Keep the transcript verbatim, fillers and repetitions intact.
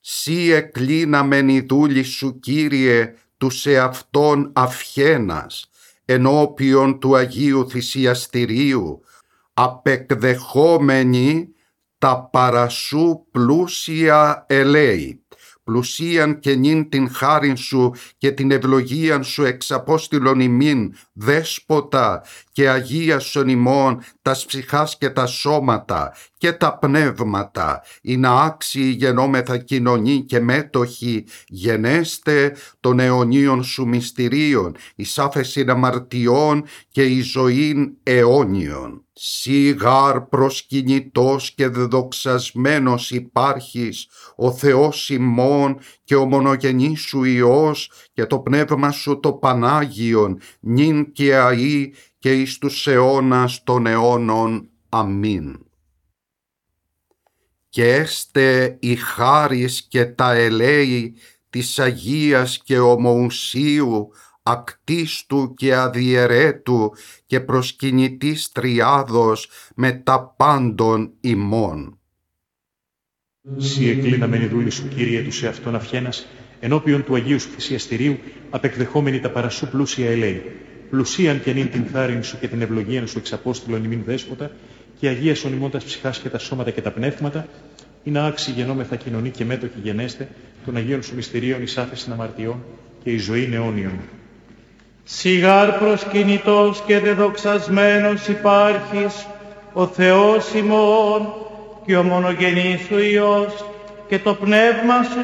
Σύ εκλίναμεν οι δούλοι σου, Κύριε, τους εαυτών αυχένας, ενώπιον του Αγίου Θυσιαστηρίου, απεκδεχόμενοι τα παρασού πλούσια ελέη. Πλουσίαν και νυν την χάριν σου και την ευλογίαν σου εξαπόστηλον ημίν, δέσποτα, και αγίασον ημών τας ψυχάς και τα σώματα και τα πνεύματα, ή να άξιοι γενόμεθα κοινωνοί και μέτοχοι, γενέστε των αιωνίων σου μυστηρίων, εις άφεσιν αμαρτιών και η ζωήν αιώνιον. Σύ γάρ προσκυνητός και δεδοξασμένος υπάρχεις, ο Θεός ημών και ο μονογενής σου Υιός και το πνεύμα σου το Πανάγιον, νυν και αΐ και εις τους αιώνας των αιώνων. Αμήν. Και έστε η χάρις και τα ελέη της Αγίας και ομοουσίου, ακτίστου και αδιαιρέτου και προσκυνητής τριάδος με τα πάντων ημών. Σύ εκλίναμεν οι δούλοι σου, Κύριε, τους εαυτών αυχένας, ενώπιον του Αγίου σου Θυσιαστηρίου, απεκδεχόμενοι τα παρασού πλούσια ελέη. Πλουσίαν και νυν την χάριν σου και την ευλογίαν σου εξαπόστηλον ημίν δέσποτα, και αγίασον ημών τας ψυχάς και τα σώματα και τα πνεύματα, ή να άξι γενόμεθα κοινωνοί και μέτοχοι γενέστε των Αγίων σου μυστηρίων εις άφεσιν αμαρτιών και η ζωή αιώνιον. Σιγάρ προσκυνητός και δεδοξασμένος υπάρχεις, ο Θεός ημών και ο μονογενής σου Υιός και το πνεύμα σου